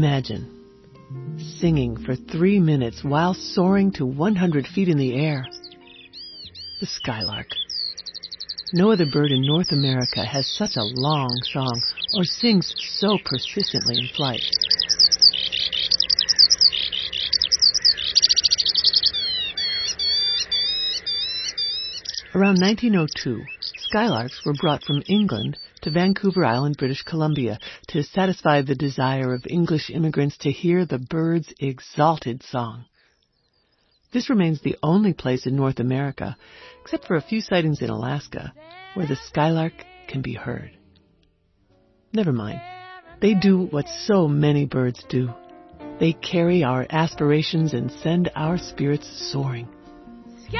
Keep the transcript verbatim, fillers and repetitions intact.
Imagine singing for three minutes while soaring to one hundred feet in the air. The skylark. No other bird in North America has such a long song or sings so persistently in flight. Around nineteen oh two, skylarks were brought from England to Vancouver Island, British Columbia, to satisfy the desire of English immigrants to hear the bird's exalted song. This remains the only place in North America, except for a few sightings in Alaska, where the skylark can be heard. Never mind. They do what so many birds do. They carry our aspirations and send our spirits soaring.